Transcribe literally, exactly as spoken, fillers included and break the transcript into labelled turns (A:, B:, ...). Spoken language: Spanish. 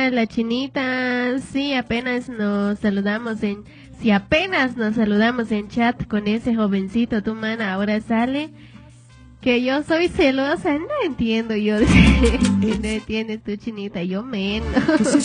A: La chinita, sí, apenas nos saludamos en, si apenas nos saludamos en chat con ese jovencito, tu mana, ahora sale que yo soy celosa, no entiendo yo, no entiendes tu chinita, yo menos.